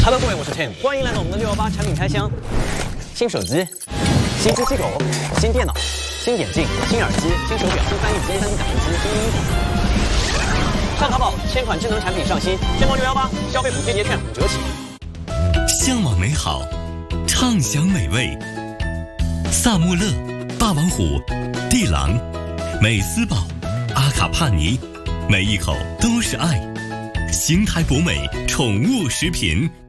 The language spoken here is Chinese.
Hello， 各位，我是 Tim， 欢迎来到我们的618产品开箱。新手机、新机器狗、新电脑、新眼镜、新耳机、新手表、新翻译机、新打印机、新衣服。上淘宝，1000款智能产品上新，天猫618消费补贴节券5折起。 向往美好，畅享美味。萨穆勒、霸王虎、帝狼、美斯宝、阿卡帕尼，每一口都是爱。邢台博美宠物食品。